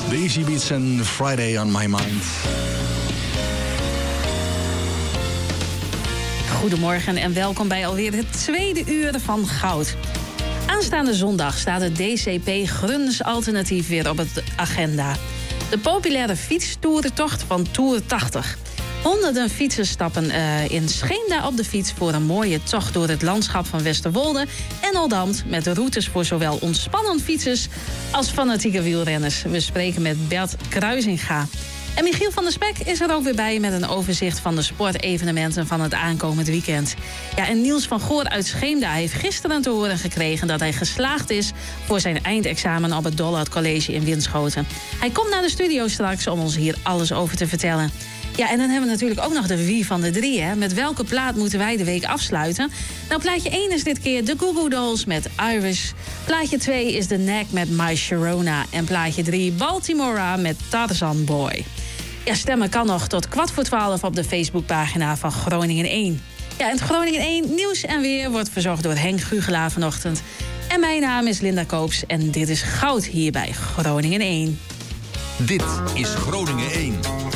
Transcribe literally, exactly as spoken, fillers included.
The Easy Beats en Friday on My Mind. Goedemorgen en welkom bij alweer het tweede uur van Goud. Aanstaande zondag staat het D C P Gruns Alternatief weer op het agenda. De populaire fietstoerentocht van Tour tachtig. Honderden fietsers stappen uh, in Scheemda op de fiets voor een mooie tocht door het landschap van Westerwolde en Oldambt, met routes voor zowel ontspannen fietsers als fanatieke wielrenners. We spreken met Bert Kruisinga. En Michiel van der Spek is er ook weer bij met een overzicht van de sportevenementen van het aankomend weekend. Ja, en Niels van Goor uit Scheemda heeft gisteren te horen gekregen dat hij geslaagd is voor zijn eindexamen op het Dollard College in Winschoten. Hij komt naar de studio straks om ons hier alles over te vertellen. Ja, en dan hebben we natuurlijk ook nog de wie van de drie. Hè? Met welke plaat moeten wij de week afsluiten? Nou, plaatje één is dit keer de Goo Goo Dolls met Irish. Plaatje twee is The Knack met My Sharona. En plaatje drie Baltimora met Tarzan Boy. Ja, stemmen kan nog tot kwart voor twaalf op de Facebookpagina van Groningen één. Ja, en het Groningen één nieuws en weer wordt verzorgd door Henk Gugelaar vanochtend. En mijn naam is Linda Koops en dit is Goud hier bij Groningen één. Dit is Groningen één.